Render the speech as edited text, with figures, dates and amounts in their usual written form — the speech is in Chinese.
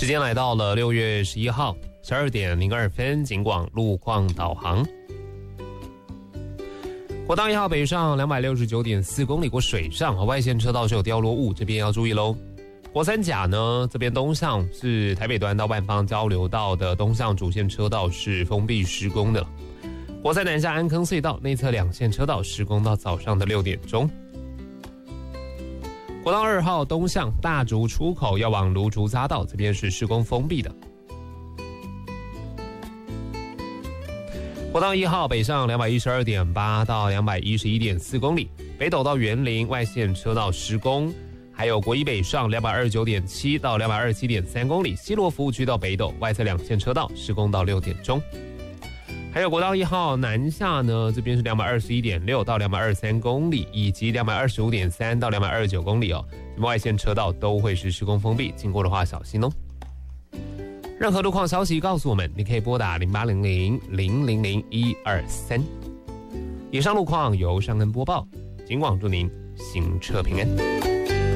时间来到了6月11号12点02分，警广路况导航。国道1号北上269.4公里过水上，外线车道是有掉落物，这边要注意喽。国三甲呢，这边东向是台北端到万芳交流道的东向主线车道是封闭施工的。国三南下安坑隧道内侧2线车道施工到早上的6点钟。国道2号东向大竹出口要往芦竹匝道，这边是施工封闭的。国道1号北上212.8到211.4公里，北斗到园林外线车道施工，还有国一北上229.7到227.3公里，西螺服务区到北斗外侧2线车道施工到6点钟。还有国道1号南下呢，这边是221.6到223公里，以及225.3到229公里哦，外线车道都会是施工封闭，经过的话小心哦。任何路况消息告诉我们，你可以拨打0800-000-123。以上路况由尚恩播报，警广祝您行车平安。